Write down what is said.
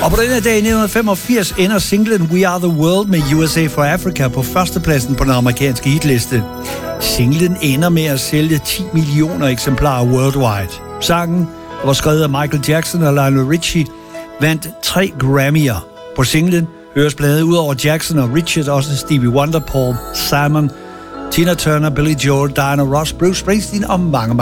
Og på denne dag i 1985 ender singlen We Are The World med USA for Africa på førstepladsen på den amerikanske hitliste. Singlen ender med at sælge 10 millioner eksemplarer worldwide. Sangen, der var skrevet af Michael Jackson og Lionel Richie, vandt 3 Grammy'er. På singlen høres blandt andet ud over Jackson og Richard også Stevie Wonder, Paul Simon, Tina Turner, Billy Joel, Diana Ross, Bruce Springsteen og mange